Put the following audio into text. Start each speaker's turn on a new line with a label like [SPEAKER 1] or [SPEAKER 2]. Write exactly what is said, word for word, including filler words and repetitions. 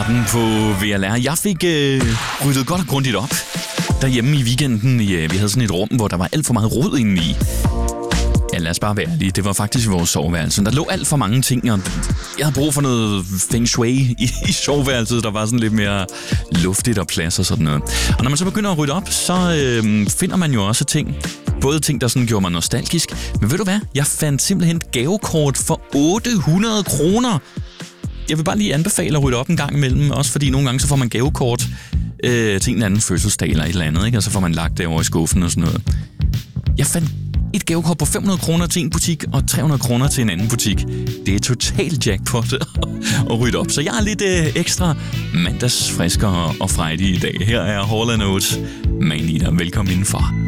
[SPEAKER 1] Klokken på V L R. Jeg fik øh, ryddet godt og grundigt op derhjemme i weekenden. Ja, vi havde sådan et rum, hvor der var alt for meget rod inde i. Ja, lad os bare være ærlige. Det var faktisk vores soveværelse. Der lå alt for mange ting, og jeg havde brug for noget feng shui i, i soveværelset. Der var sådan lidt mere luftigt og plads og sådan noget. Og når man så begynder at rydde op, så øh, finder man jo også ting. Både ting, der sådan gjorde mig nostalgisk. Men ved du hvad? Jeg fandt simpelthen gavekort for otte hundrede kroner. Jeg vil bare lige anbefale at rydde op en gang imellem. Også fordi nogle gange så får man gavekort øh, til en eller anden fødselsdag eller et eller andet. Ikke? Og så får man lagt det over i skuffen og sådan noget. Jeg fandt et gavekort på fem hundrede kroner til en butik og tre hundrede kroner til en anden butik. Det er totalt jackpot at rydde op. Så jeg er lidt øh, ekstra mandagsfriskere og frejdig i dag. Her er Hall and Oates. Man Eater. Velkommen indenfor.